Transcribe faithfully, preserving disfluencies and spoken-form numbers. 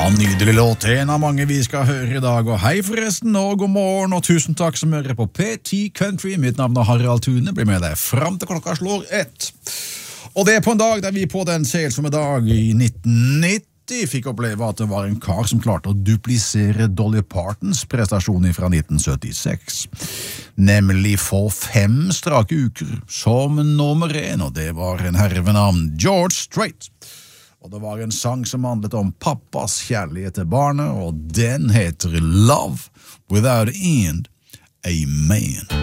Ja, nydelig låt, en av mange vi skal høre i dag, og hei forresten, og god morgen, og tusen takk som hører på P T Country. Mitt navn er Harald Thune, blir med deg frem til klokka slår ett. Og det er på en dag der vi på den selsomme dag i nitten nitti fikk oppleve at det var en kar som klarte å duplisere Dolly Partons prestasjoner fra nitten syttiseks. Nemlig for fem strake uker som nummer en, og det var en herre ved navn George Strait. Og det var en sang som handlet om pappas kjærlighet til barnet, og den heter Love Without End, Amen.